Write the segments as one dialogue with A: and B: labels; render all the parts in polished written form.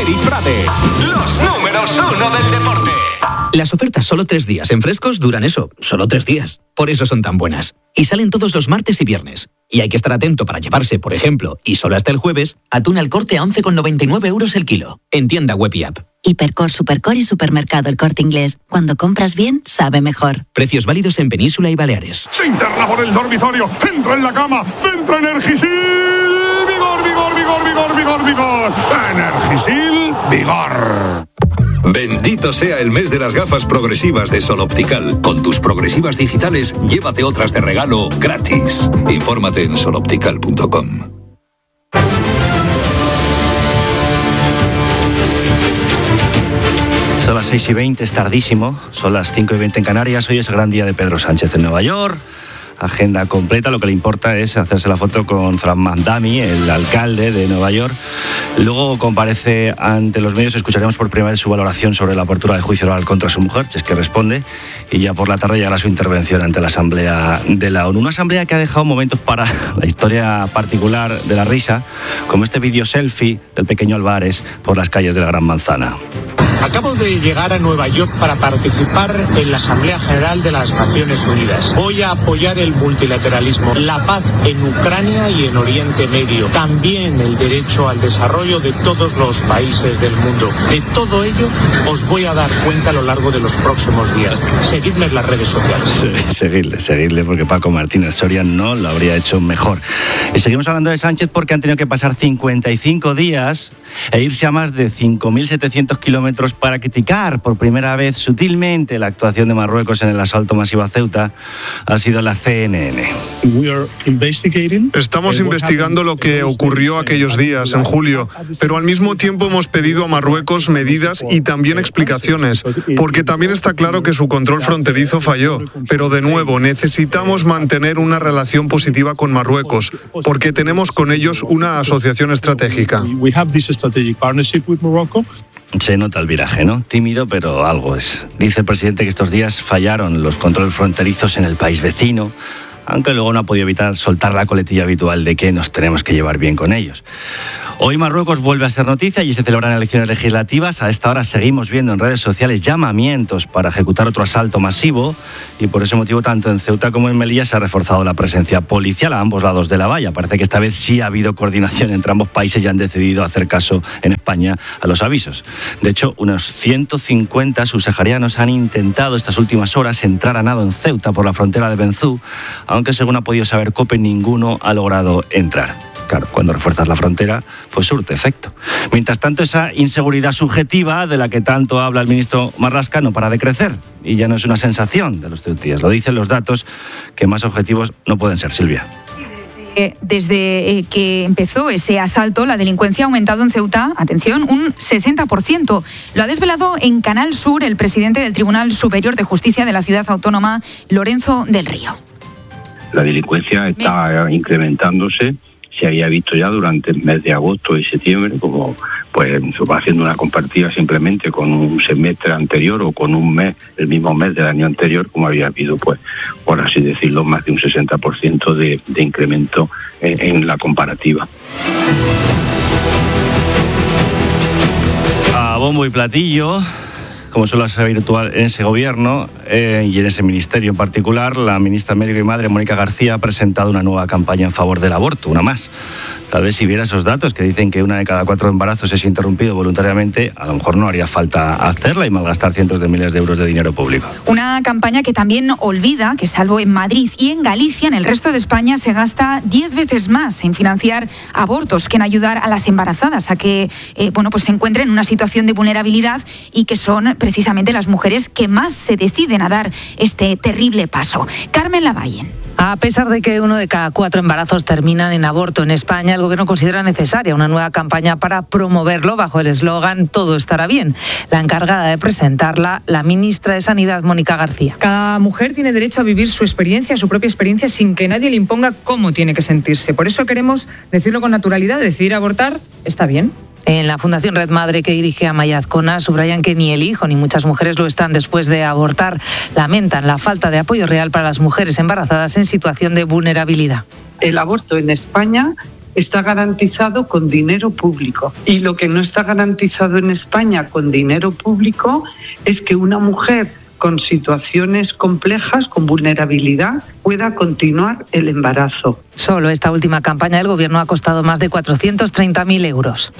A: Prade, los números 1 del deporte.
B: Las ofertas solo 3 días en Frescos duran eso, solo 3 días. Por eso son tan buenas. Y salen todos los martes y viernes. Y hay que estar atento para llevarse, por ejemplo, y solo hasta el jueves, atún al Corte a 11,99 € el kilo. En tienda web y app.
C: Hipercor, Supercor y Supermercado El Corte Inglés. Cuando compras bien, sabe mejor.
B: Precios válidos en Península y Baleares.
D: Se interna por el dormitorio, entra en la cama, centra Energisil. Vigor, vigor, vigor, vigor, vigor, vigor. Energisil, vigor.
E: Bendito sea el mes de las gafas progresivas de Sol Optical. Con tus progresivas digitales, llévate otras de regalo gratis. Infórmate en soloptical.com.
F: Son las 6:20, es tardísimo. Son las 5:20 en Canarias. Hoy es el gran día de Pedro Sánchez en Nueva York. Agenda completa, lo que le importa es hacerse la foto con Zoran Mandami, el alcalde de Nueva York. Luego comparece ante los medios, escucharemos por primera vez su valoración sobre la apertura de juicio oral contra su mujer, si es que responde, y ya por la tarde llegará su intervención ante la Asamblea de la ONU. Una asamblea que ha dejado momentos para la historia particular de la risa, como este vídeo selfie del pequeño Álvarez por las calles de la Gran Manzana.
G: Acabo de llegar a Nueva York para participar en la Asamblea General de las Naciones Unidas. Voy a apoyar el multilateralismo, la paz en Ucrania y en Oriente Medio, también el derecho al desarrollo de todos los países del mundo. De todo ello os voy a dar cuenta a lo largo de los próximos días. Seguidme en las redes sociales.
F: Sí, seguirle, porque Paco Martínez Soria no lo habría hecho mejor. Y seguimos hablando de Sánchez porque han tenido que pasar 55 días e irse a más de 5.700 kilómetros para criticar por primera vez sutilmente la actuación de Marruecos en el asalto masivo a Ceuta. Ha sido la CNN.
H: Estamos investigando lo que ocurrió aquellos días, en julio, pero al mismo tiempo hemos pedido a Marruecos medidas y también explicaciones, porque también está claro que su control fronterizo falló. Pero de nuevo, necesitamos mantener una relación positiva con Marruecos, porque tenemos con ellos una asociación estratégica.
F: Se nota el viraje, ¿no? Tímido, pero algo es. Dice el presidente que estos días fallaron los controles fronterizos en el país vecino, aunque luego no ha podido evitar soltar la coletilla habitual de que nos tenemos que llevar bien con ellos. Hoy Marruecos vuelve a ser noticia y se celebran elecciones legislativas. A esta hora seguimos viendo en redes sociales llamamientos para ejecutar otro asalto masivo y por ese motivo tanto en Ceuta como en Melilla se ha reforzado la presencia policial a ambos lados de la valla. Parece que esta vez sí ha habido coordinación entre ambos países y han decidido hacer caso en España a los avisos. De hecho, unos 150 subsaharianos han intentado estas últimas horas entrar a nado en Ceuta por la frontera de Benzú, aunque según ha podido saber COPE, ninguno ha logrado entrar. Claro, cuando refuerzas la frontera, pues surte efecto. Mientras tanto, esa inseguridad subjetiva de la que tanto habla el ministro Marlaska no para de crecer. Y ya no es una sensación de los ceutíes, lo dicen los datos, que más objetivos no pueden ser, Silvia.
I: Desde que empezó ese asalto, la delincuencia ha aumentado en Ceuta, atención, un 60%. Lo ha desvelado en Canal Sur el presidente del Tribunal Superior de Justicia de la ciudad autónoma, Lorenzo del Río.
J: La delincuencia está incrementándose. Se había visto ya durante el mes de agosto y septiembre, como pues haciendo una comparativa simplemente con un semestre anterior o con un mes, el mismo mes del año anterior, como había habido, pues, por así decirlo, más de un 60% de incremento en la comparativa.
F: A bombo y platillo, como suele ser habitual en ese gobierno y en ese ministerio en particular, la ministra médico y madre, Mónica García, ha presentado una nueva campaña en favor del aborto, una más. Tal vez si viera esos datos que dicen que 1 de cada 4 embarazos es interrumpido voluntariamente, a lo mejor no haría falta hacerla y malgastar cientos de miles de euros de dinero público.
I: Una campaña que también olvida que salvo en Madrid y en Galicia, en el resto de España se gasta 10 veces más en financiar abortos que en ayudar a las embarazadas a que pues se encuentren en una situación de vulnerabilidad y que son precisamente las mujeres que más se deciden a dar este terrible paso. Carmen Lavalle.
K: A pesar de que 1 de cada 4 embarazos terminan en aborto en España, el Gobierno considera necesaria una nueva campaña para promoverlo bajo el eslogan «Todo estará bien». La encargada de presentarla, la ministra de Sanidad, Mónica García.
L: Cada mujer tiene derecho a vivir su experiencia, su propia experiencia, sin que nadie le imponga cómo tiene que sentirse. Por eso queremos decirlo con naturalidad, decidir abortar está bien.
K: En la Fundación Red Madre, que dirige Amaya Azcona, subrayan que ni el hijo ni muchas mujeres lo están después de abortar. Lamentan la falta de apoyo real para las mujeres embarazadas en situación de vulnerabilidad.
M: El aborto en España está garantizado con dinero público. Y lo que no está garantizado en España con dinero público es que una mujer con situaciones complejas, con vulnerabilidad, pueda continuar el embarazo.
K: Solo esta última campaña del Gobierno ha costado más de 430.000 euros.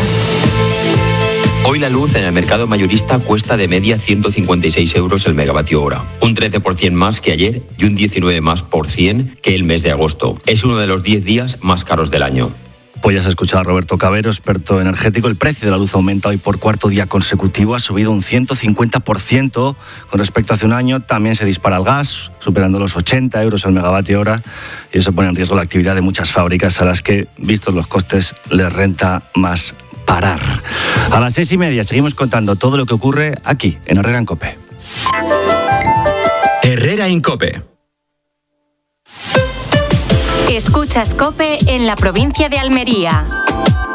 N: Hoy la luz en el mercado mayorista cuesta de media 156 euros el megavatio hora, un 13% más que ayer y un 19% más que el mes de agosto. Es uno de los 10 días más caros del año.
F: Pues ya se ha escuchado a Roberto Cabero, experto energético. El precio de la luz aumenta hoy por cuarto día consecutivo. Ha subido un 150% con respecto a hace un año. También se dispara el gas, superando los 80 euros al megavatio hora. Y eso pone en riesgo la actividad de muchas fábricas a las que, vistos los costes, les renta más parar. A las 6:30 seguimos contando todo lo que ocurre aquí, en Herrera en COPE.
O: Herrera en COPE.
P: Escuchas COPE en la provincia de Almería.